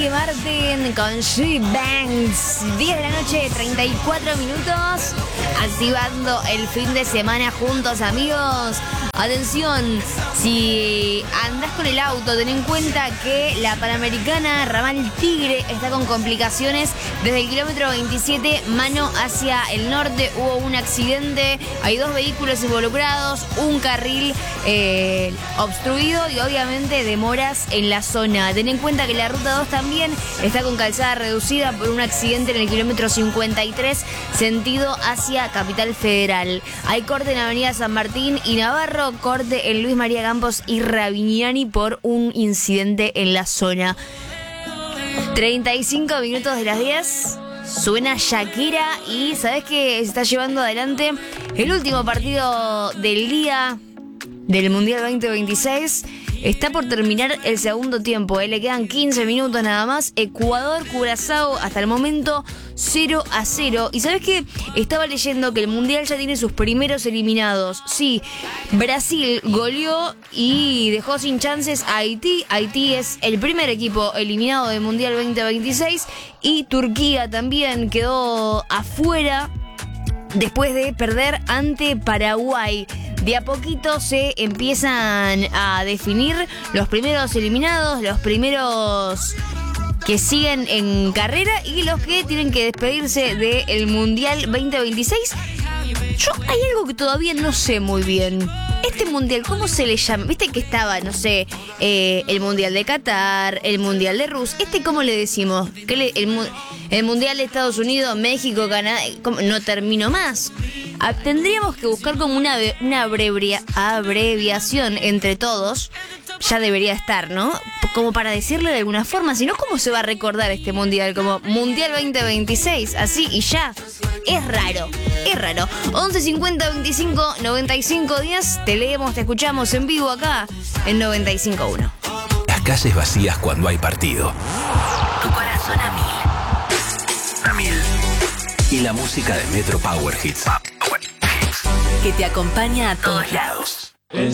Ricky Martin con She Bangs. 10 de la noche, 34 minutos. Activando el fin de semana juntos, amigos. Atención, si andás con el auto, ten en cuenta que la Panamericana Ramal Tigre está con complicaciones. Desde el kilómetro 27, mano hacia el norte, hubo un accidente. Hay 2 vehículos involucrados, un carril obstruido y obviamente demoras en la zona. Ten en cuenta que la ruta 2 también está con calzada reducida por un accidente en el kilómetro 53, sentido hacia Capital Federal. Hay corte en Avenida San Martín y Navarro, corte en Luis María Campos y Ravignani por un incidente en la zona. 35 minutos de las 10. Suena Shakira y ¿sabes qué? Se está llevando adelante el último partido del día del Mundial 2026. Está por terminar el segundo tiempo, le quedan 15 minutos nada más. Ecuador-Curazao hasta el momento 0-0. ¿Y sabes qué? Estaba leyendo que el Mundial ya tiene sus primeros eliminados. Sí, Brasil goleó y dejó sin chances a Haití. Haití es el primer equipo eliminado del Mundial 2026. Y Turquía también quedó afuera después de perder ante Paraguay. De a poquito se empiezan a definir los primeros eliminados, los primeros que siguen en carrera y los que tienen que despedirse del Mundial 2026. Yo hay algo que todavía no sé muy bien. Este Mundial, ¿cómo se le llama? Viste que estaba, no sé, el Mundial de Qatar, el Mundial de Rusia. ¿Cómo le decimos? El Mundial de Estados Unidos, México, Canadá. No termino más. Tendríamos que buscar como una abreviación entre todos. Ya debería estar, ¿no? Como para decirle de alguna forma. Si no, ¿cómo se va a recordar este Mundial? Como Mundial 2026, así y ya. Es raro. 11 50 25 95 10. Te leemos, te escuchamos en vivo acá en 95.1. Las calles vacías cuando hay partido. Tu corazón a mil. A mil. Y la música de Metro Power Hits. Que te acompaña a todos lados.